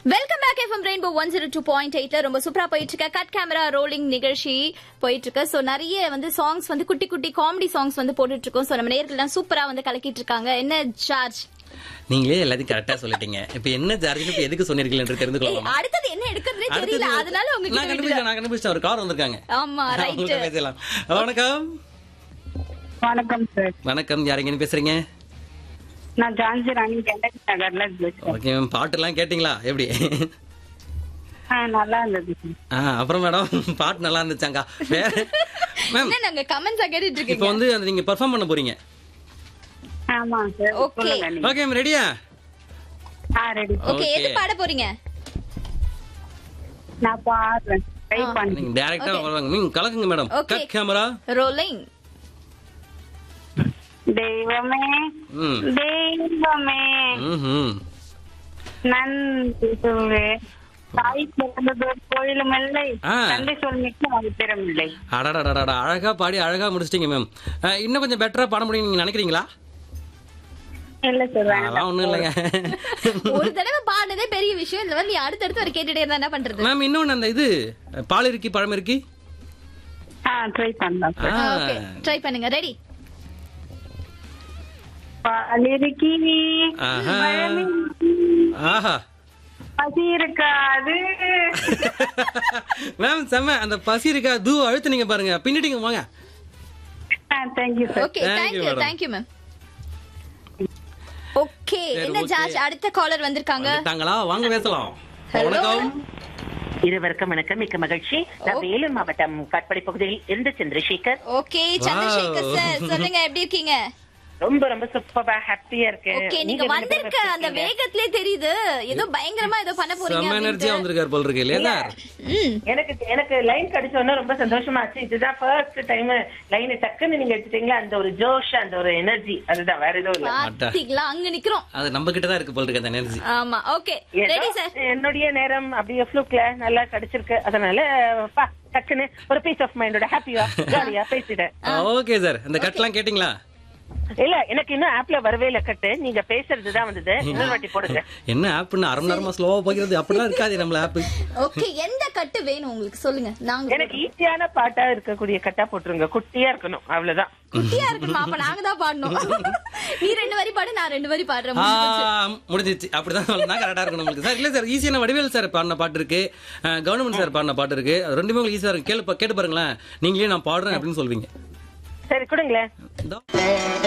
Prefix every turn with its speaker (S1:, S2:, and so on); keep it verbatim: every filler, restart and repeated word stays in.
S1: Welcome back FM rainbow one zero two point எயிட்ல ரொம்ப சூப்பரா போயிட்டு இருக்க கட் கேமரா ரோலிங் நிகழ்ச்சி போயிட்டு இருக்கு. சோ நிறைய வந்து சாங்ஸ் வந்து குட்டி குட்டி காமெடி சாங்ஸ் வந்து போட்டுட்டு இருக்கோம். சோ நம்ம நேயர்கள் சூப்பரா வந்து கலக்கிட்டு இருக்காங்க. என்ன சார்ஜ்?
S2: நீங்களே எல்லாத்தையும் கரெக்டா சொல்லிட்டீங்க. இப்ப என்ன சார்ஜ் இப்ப எதுக்கு சொன்னீங்கன்னு தெரிந்து கொள்ளலாம்.
S1: அடுத்தது என்ன எடுக்கிறதே தெரியல. அதனால உங்களுக்கு
S2: நான் கண்டுபிடிச்சேன் நான் கண்டுபிடிச்சேன் ஒரு கார் வந்திருக்காங்க.
S1: ஆமா ரைட்.
S2: பேசலாம். வணக்கம்.
S3: வணக்கம் சார்.
S2: வணக்கம். யார் எங்க பேசுறீங்க?
S3: நான் ஜான்சி ராணி கண்டக்ட் நகர்ல பேசுறேன்.
S2: ஓகே மேம், பாட்டு எல்லாம் கேட்டீங்களா? எப்படி?
S3: ஆ நல்லா இருந்தது.
S2: ஆ அப்புறம் மேடம் பாட்டு நல்லா இருந்துச்சாங்க. வேற மேம்
S1: என்ன நாங்க கமெண்ட்ஸ் கேட்டிட்டு இருக்கீங்க.
S2: இப்போ வந்து அந்த நீங்க பெர்ஃபார்ம் பண்ண போறீங்க.
S3: ஆமா சார்.
S1: ஓகே
S2: ஓகே மேம், ரெடியா?
S3: ஆ ரெடி.
S1: ஓகே எது பாட போறீங்க?
S3: நான் பாடுறேன். ட்ரை பண்ணி.
S2: நீங்க டைரக்டா வருவாங்க. நீங்க கலக்குங்க மேடம். Cut camera
S1: rolling.
S3: தெய்வமே
S2: ம்
S3: தெய்வமே
S2: ம்ஹும்
S3: நன்றி சொல்வே தாய் பிறந்தது கோயிலும் இல்லை
S2: ஆ.
S3: தந்தை சொல்மிக்கு அவசரம் இல்லை.
S2: அடடடடடா, அழகா பாடி அழகா முடிச்சிட்டீங்க மேம். இன்னும் கொஞ்சம் பெட்டரா பாட முடியும் நீங்க நினைக்கிறீங்களா?
S3: இல்ல சார்
S2: அதெல்லாம் ஒண்ணும் இல்லைங்க.
S1: ஒரு தடவை பாடுனதே பெரிய விஷயம். இதுல வந்து அடுத்தடுத்து ஒரு கேட்டுட்டே இருந்தா என்ன பண்றது?
S2: மேம் இன்னொன்னு அந்த இது பால் இருக்கி பழம் இருக்கி.
S3: ஆ ட்ரை பண்ணலாம் சார்.
S1: ஓகே ட்ரை பண்ணுங்க. ரெடி?
S3: பாலிருக்கி
S2: ஆஹா.
S3: பழமிருக்கி,
S2: ஆஹா
S3: பசி இருக்காது.
S2: மேம் செம்ம. அந்த பசி இருக்கா தூ அழுத்துனீங்க பாருங்க, பின்னிட்டீங்க வாங்க.
S3: Thank you sir.
S1: Okay
S2: Thank
S1: thank
S2: you,
S1: you
S2: madam.
S1: Thank you ma'am. Okay
S2: சரி,
S1: என்ன
S2: okay.
S1: ஜார்ஜ் அடுத்த காலர் வந்திருக்காங்க.
S2: வந்துட்டாங்களா? வாங்க பேசலாம்.
S1: Hello.
S2: வணக்கம்.
S4: இருவருக்கும் வணக்கம். மிக்க மகிழ்ச்சி. நான் வேலூர் மாவட்டம் காட்பாடி பகுதியில் இருந்து சந்திரசேகர்.
S1: ஓகே சந்திரசேகர் சார் சொல்லுங்க, எப்படி இருக்கீங்க?
S4: ரொம்ப ரொம்ப சூப்பரா ஹாப்பியா இருக்கேன்.
S1: ஓகே நீங்க வந்திருக்க அந்த வேகத்திலே தெரியுது ஏதோ பயங்கரமா ஏதோ பண்ண போறீங்க.
S2: செம்ம எனர்ஜியா வந்திருக்காரு போல இருக்கு இல்லையா சார்?
S1: ம்
S4: எனக்கு எனக்கு லைன் கிடைச்சோன்னா ரொம்ப சந்தோஷமா ஆச்சு. இதுதான் ஃபர்ஸ்ட் டைம் லைன் டக்குன்னு நீங்க எடுத்துட்டீங்களா, அந்த ஒரு ஜோஷ் அந்த ஒரு எனர்ஜி, அதுதான் வேற எதுவும் இல்ல.
S1: பாத்தீங்களா அங்க நிக்கிறோம்.
S2: அது நம்ம கிட்ட தான் இருக்கு போல இருக்கு அந்த எனர்ஜி.
S1: ஆமா ஓகே ரெடி சார்.
S4: என்னுடைய நேரம் அப்படியே ஃப்ளூக்ல நல்லா கிடைச்சிருக்கு. அதனால பா டக்குன்னு ஒரு பீஸ் ஆஃப் மைண்டோட ஹாப்பியா ஜாலியா பேசிட்டேன்.
S2: Okay sir. அந்த கட்லாம் கேட்டிங்களா?
S4: இல்ல எனக்கு இன்னும் ஆப்ல வரவே இல்ல கட்டு. நீங்க பேசுறதுதான் வந்தது. இன்னொரு வாட்டி போடுங்க.
S2: என்ன ஆப்னு அரை மணி நேரமா ஸ்லோவா போகிறது அப்படிலாம் இருக்காது நம்மள ஆப்.
S1: ஓகே எந்த கட்டு வேணும் உங்களுக்கு சொல்லுங்க. நாங்க
S4: எனக்கு ஈஸியான பாட்டா இருக்கக்கூடிய கட்டா போட்டுருங்க. குட்டியா இருக்கணும், அவ்வளவுதான்.
S1: குட்டியா இருக்கணுமா? அப்ப நாங்க தான் பாடணும். நீ ரெண்டு வரி பாடு, நான் ரெண்டு வரி பாடுறேன்.
S2: முடிஞ்சிச்சு. அப்படிதான் சொன்னா கரெக்டா இருக்கணும் உங்களுக்கு சார். இல்ல சார், ஈஸியான வடிவேல் சார் பாடின பாட்டு இருக்கு, கவர்மெண்ட் சார் பாடின பாட்டு இருக்கு. அது ரெண்டுமே உங்களுக்கு ஈஸியா இருக்கு. கேளு கேட்டு பாருங்களேன். நீங்களே நான் பாடுறேன் அப்படின்னு சொல்வீங்க.
S4: சரி கொடுங்களேன்.